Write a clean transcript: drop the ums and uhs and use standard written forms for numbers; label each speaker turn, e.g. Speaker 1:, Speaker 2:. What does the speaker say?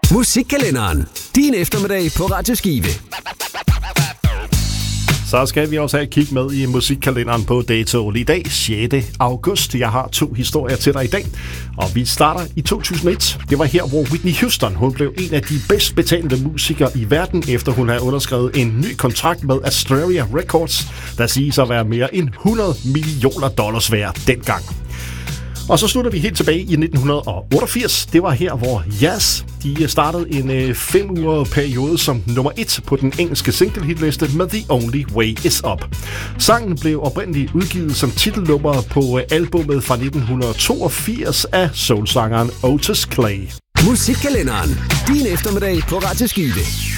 Speaker 1: Musikkalenderen. Din eftermiddag på Radio Skive.
Speaker 2: Så skal vi også have et kig med i musikkalenderen på datoen i dag, 6. august. Jeg har 2 historier til dig i dag, og vi starter i 2001. Det var her, hvor Whitney Houston hun blev en af de bedst betalte musikere i verden, efter hun havde underskrevet en ny kontrakt med Astraea Records, der siges at være mere end $100 millioner værd dengang. Og så slutter vi helt tilbage i 1988. Det var her, hvor Yas de startede en 5-uger periode som nummer 1 på den engelske singlehitliste med The Only Way Is Up. Sangen blev oprindeligt udgivet som titelnummer på albummet fra 1982 af soulsangeren Otis Clay.
Speaker 1: Musikkalenderen. Din eftermiddag på Radio Skive.